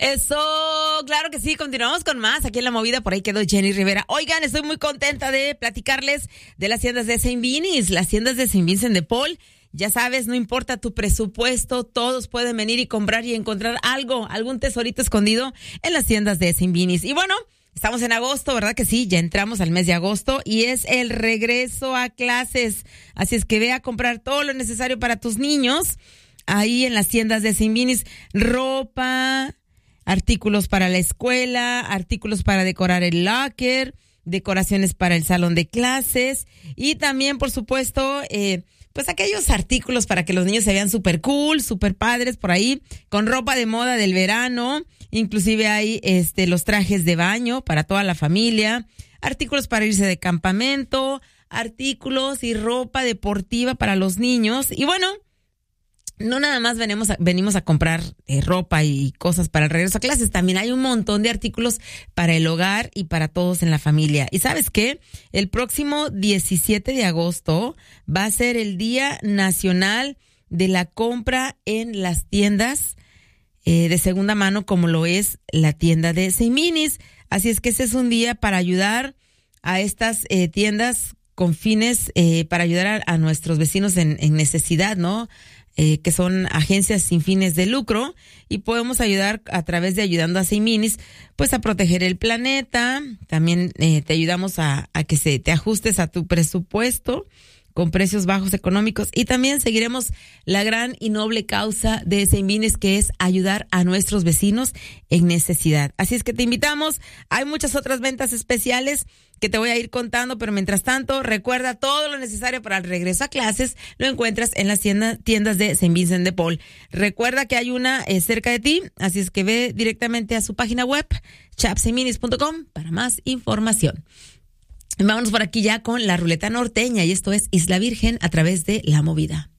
Eso, claro que sí, continuamos con más aquí en La Movida, por ahí quedó Jenny Rivera. Oigan, estoy muy contenta de platicarles de las tiendas de St. Vinis, las tiendas de St. Vincent de Paul. Ya sabes, no importa tu presupuesto, todos pueden venir y comprar y encontrar algún tesorito escondido en las tiendas de St. Vinis. Y bueno, estamos en agosto, ¿verdad que sí? Ya entramos al mes de agosto y es el regreso a clases. Así es que ve a comprar todo lo necesario para tus niños ahí en las tiendas de St. Vinis. Ropa, artículos para la escuela, artículos para decorar el locker, decoraciones para el salón de clases y también, por supuesto, pues aquellos artículos para que los niños se vean súper cool, súper padres por ahí, con ropa de moda del verano. Inclusive hay los trajes de baño para toda la familia, artículos para irse de campamento, artículos y ropa deportiva para los niños. Y bueno, no nada más venimos a comprar ropa y cosas para el regreso a clases, también hay un montón de artículos para el hogar y para todos en la familia. ¿Y sabes qué? El próximo 17 de agosto va a ser el Día Nacional de la Compra en las tiendas de segunda mano, como lo es la tienda de St. Vinis. Así es que ese es un día para ayudar a estas tiendas con fines para ayudar a nuestros vecinos en necesidad, ¿no? Que son agencias sin fines de lucro, y podemos ayudar a través de ayudando a St. Vinis, pues a proteger el planeta. También te ayudamos a que te ajustes a tu presupuesto con precios bajos económicos, y también seguiremos la gran y noble causa de St. Vinis, que es ayudar a nuestros vecinos en necesidad. Así es que te invitamos. Hay muchas otras ventas especiales que te voy a ir contando, pero mientras tanto, recuerda, todo lo necesario para el regreso a clases lo encuentras en las tiendas de St. Vincent de Paul. Recuerda que hay una cerca de ti, así es que ve directamente a su página web, chapseminis.com, para más información. Vámonos por aquí ya con la ruleta norteña, y esto es Isla Virgen a través de La Movida.